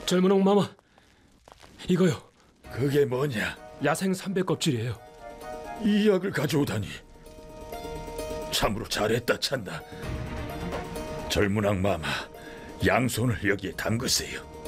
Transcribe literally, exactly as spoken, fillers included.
젊은 옥마마, 이거요. 그게 뭐냐? 야생 삼배 껍질이에요. 이 약을 가져오다니. 참으로 잘했다, 찬나. 젊은 악마마, 양손을 여기에 담그세요.